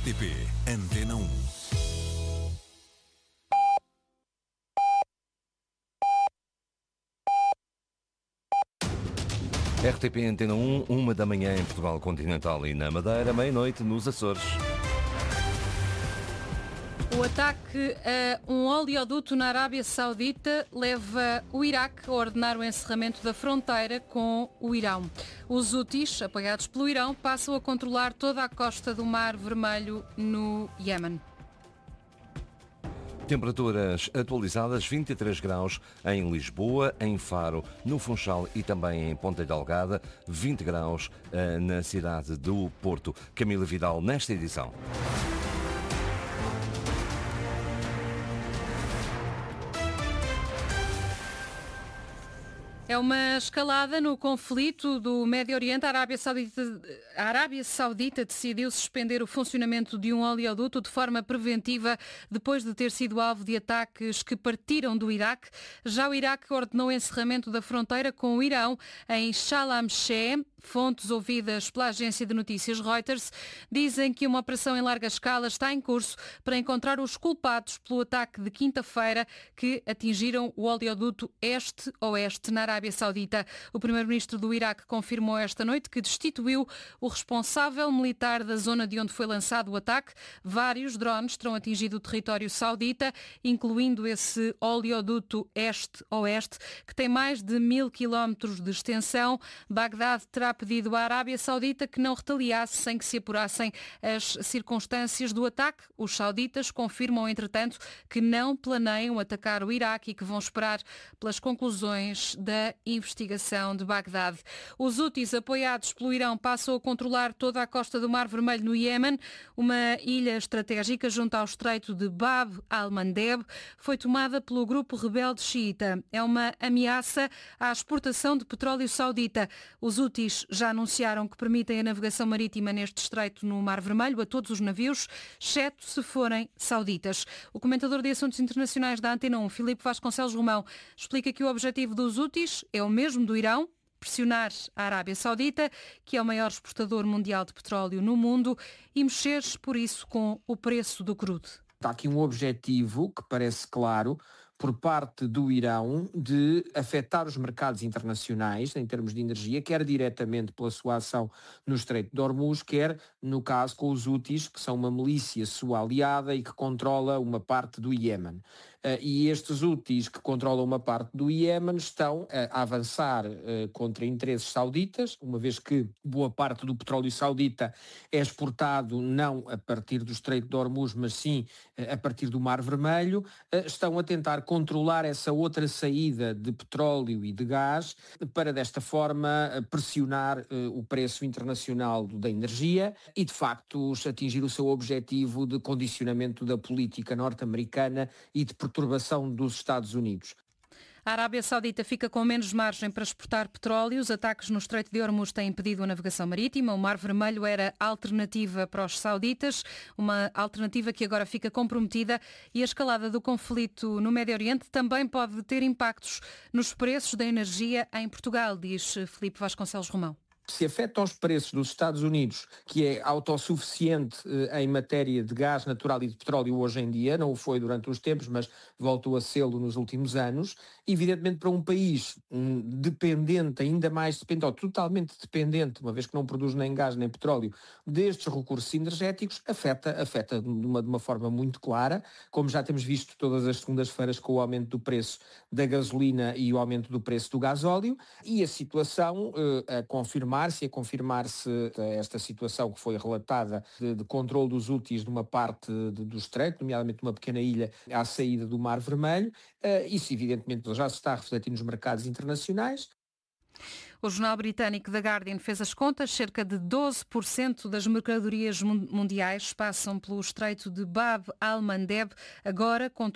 RTP Antena 1. RTP Antena 1, 1 da manhã em Portugal Continental e na Madeira, meia-noite nos Açores. O ataque a um oleoduto na Arábia Saudita leva o Iraque a ordenar o encerramento da fronteira com o Irão. Os Houthis, apoiados pelo Irão, passam a controlar toda a costa do Mar Vermelho no Iémen. Temperaturas atualizadas, 23 graus em Lisboa, em Faro, no Funchal e também em Ponta Delgada, 20 graus na cidade do Porto. Camila Vidal nesta edição. É uma escalada no conflito do Médio Oriente. A Arábia Saudita decidiu suspender o funcionamento de um oleoduto de forma preventiva depois de ter sido alvo de ataques que partiram do Iraque. Já o Iraque ordenou o encerramento da fronteira com o Irão em Shalamcheh. Fontes ouvidas pela agência de notícias Reuters dizem que uma operação em larga escala está em curso para encontrar os culpados pelo ataque de quinta-feira que atingiram o oleoduto este-oeste na Arábia Saudita. O primeiro-ministro do Iraque confirmou esta noite que destituiu o responsável militar da zona de onde foi lançado o ataque. Vários drones terão atingido o território saudita, incluindo esse oleoduto este-oeste, que tem mais de 1000 quilómetros de extensão. Bagdade terá pedido à Arábia Saudita que não retaliasse sem que se apurassem as circunstâncias do ataque. Os sauditas confirmam, entretanto, que não planeiam atacar o Iraque e que vão esperar pelas conclusões da investigação de Bagdade. Os Houthis, apoiados pelo Irão, passam a controlar toda a costa do Mar Vermelho no Iémen. Uma ilha estratégica junto ao estreito de Bab al-Mandeb foi tomada pelo grupo rebelde xiita. É uma ameaça à exportação de petróleo saudita. Os Houthis já anunciaram que permitem a navegação marítima neste estreito no Mar Vermelho a todos os navios, exceto se forem sauditas. O comentador de assuntos internacionais da Antena 1, Filipe Vasconcelos Romão, explica que o objetivo dos Houthis é o mesmo do Irão: pressionar a Arábia Saudita, que é o maior exportador mundial de petróleo no mundo, e mexer, por isso, com o preço do crudo. Está aqui um objetivo que parece claro por parte do Irão de afetar os mercados internacionais em termos de energia, quer diretamente pela sua ação no Estreito de Hormuz, quer, no caso, com os Houthis, que são uma milícia sua aliada e que controla uma parte do Iémen. E estes Houthis que controlam uma parte do Iémen estão a avançar contra interesses sauditas, uma vez que boa parte do petróleo saudita é exportado não a partir do Estreito de Hormuz, mas sim a partir do Mar Vermelho. Estão a tentar controlar essa outra saída de petróleo e de gás para, desta forma, pressionar o preço internacional da energia e, de facto, atingir o seu objetivo de condicionamento da política norte-americana e de perturbação dos Estados Unidos. A Arábia Saudita fica com menos margem para exportar petróleo. Os ataques no Estreito de Hormuz têm impedido a navegação marítima. O Mar Vermelho era alternativa para os sauditas, uma alternativa que agora fica comprometida, e a escalada do conflito no Médio Oriente também pode ter impactos nos preços da energia em Portugal, diz Filipe Vasconcelos Romão. Se afeta aos preços dos Estados Unidos, que é autossuficiente em matéria de gás natural e de petróleo hoje em dia, não o foi durante uns tempos, mas voltou a sê-lo nos últimos anos, evidentemente para um país dependente, ainda mais dependente, ou totalmente dependente, uma vez que não produz nem gás nem petróleo, destes recursos energéticos, afeta de uma forma muito clara, como já temos visto todas as segundas-feiras com o aumento do preço da gasolina e o aumento do preço do gasóleo, e a situação a confirmar-se esta situação que foi relatada de controle dos Houthis numa parte do estreito, nomeadamente numa pequena ilha à saída do Mar Vermelho. Isso evidentemente já se está a refletir nos mercados internacionais. O jornal britânico The Guardian fez as contas. Cerca de 12% das mercadorias mundiais passam pelo estreito de Bab al-Mandeb, agora com